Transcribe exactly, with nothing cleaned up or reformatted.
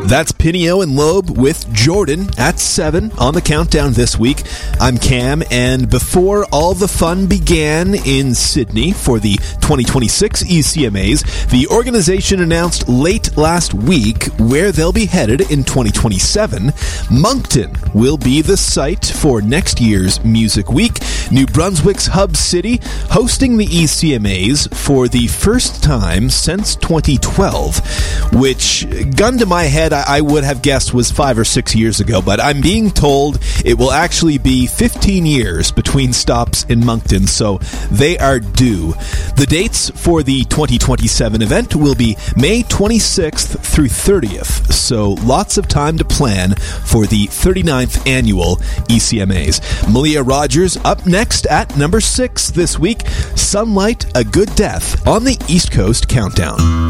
That's Pinio and Loeb with Jordan at seven on the countdown this week. I'm Cam, and before all the fun began in Sydney for the twenty twenty-six E C M As, the organization announced late last week where they'll be headed in twenty twenty-seven. Moncton will be the site for next year's Music Week. New Brunswick's hub city hosting the E C M As for the first time since twenty twelve, which, gun to my head, I would have guessed was five or six years ago, but I'm being told it will actually be fifteen years between stops in Moncton, so they are due. The dates for the twenty twenty-seven event will be May twenty-sixth through thirtieth, so lots of time to plan for the thirty-ninth annual E C M As. Malia Rogers up next at number six this week, Sunlight, A Good Death on the East Coast Countdown.